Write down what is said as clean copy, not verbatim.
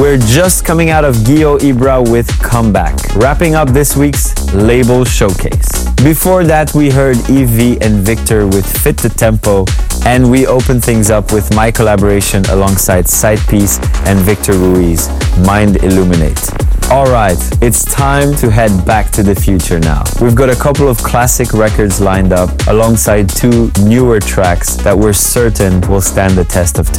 we're just coming out of Gio Ibra with Comeback, wrapping up this week's label showcase. Before that, we heard Evie and Victor with Fit the Tempo, and we opened things up with my collaboration alongside Sidepiece and Victor Ruiz, Mind Illuminate. Alright, it's time to head back to the future now. We've got a couple of classic records lined up alongside two newer tracks that we're certain will stand the test of